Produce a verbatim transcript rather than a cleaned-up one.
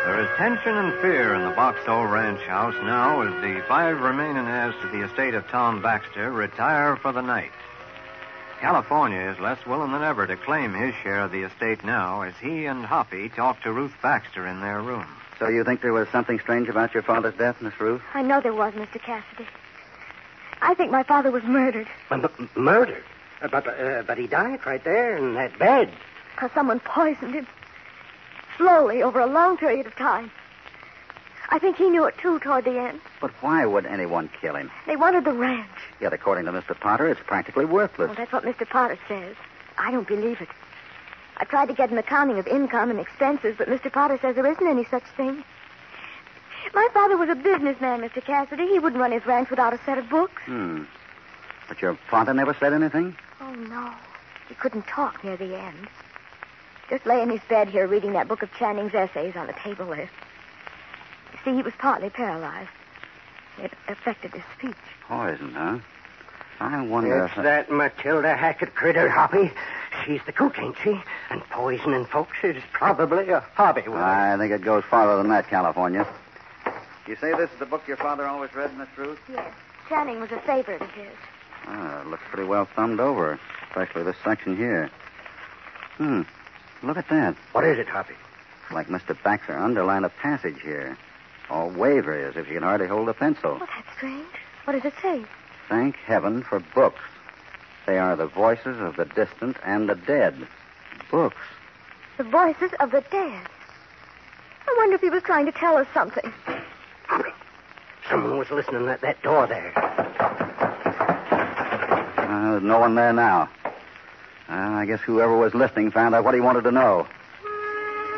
There is tension and fear in the Boxall Ranch house now as the five remaining heirs to the estate of Tom Baxter retire for the night. California is less willing than ever to claim his share of the estate now as he and Hoppy talk to Ruth Baxter in their room. So you think there was something strange about your father's death, Miss Ruth? I know there was, Mister Cassidy. I think my father was murdered. M- m- murdered? Uh, but, uh, but he died right there in that bed. Because someone poisoned him. Slowly, over a long period of time. I think he knew it, too, toward the end. But why would anyone kill him? They wanted the ranch. Yet, according to Mister Potter, it's practically worthless. Well, that's what Mister Potter says. I don't believe it. I tried to get an accounting of income and expenses, but Mister Potter says there isn't any such thing. My father was a businessman, Mister Cassidy. He wouldn't run his ranch without a set of books. Hmm. But your father never said anything? Oh, no. He couldn't talk near the end. Just lay in his bed here reading that book of Channing's essays on the table there. You see, he was partly paralyzed. It affected his speech. Poison, huh? I wonder It's if... that Matilda Hackett critter, Hoppy. She's the cook, ain't she? And poisoning folks is probably a hobby with her. I think it goes farther than that, California. You say this is the book your father always read, Miss Ruth? Yes. Channing was a favorite of his. Ah, it looks pretty well thumbed over, especially this section here. Hmm. Look at that. What is it, Hoppy? It's like Mister Baxter underlined a passage here. All wavery, as if he can hardly hold a pencil. Oh, that's strange. What does it say? Thank heaven for books. They are the voices of the distant and the dead. Books. The voices of the dead. I wonder if he was trying to tell us something. Hoppy, someone was listening at that door there. Uh, there's no one there now. Uh, I guess whoever was listening found out what he wanted to know.